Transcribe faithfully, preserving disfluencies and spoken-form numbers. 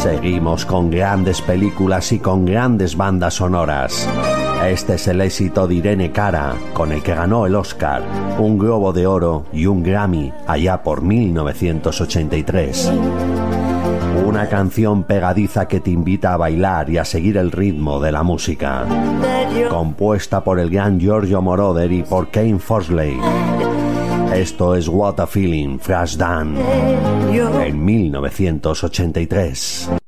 Seguimos con grandes películas y con grandes bandas sonoras. Este es el éxito de Irene Cara, con el que ganó el Oscar, un Globo de Oro y un Grammy allá por mil novecientos ochenta y tres. Una canción pegadiza que te invita a bailar y a seguir el ritmo de la música. Compuesta por el gran Giorgio Moroder y por Kane Fosley. Esto es What a Feeling, Flashdance, en mil novecientos ochenta y tres.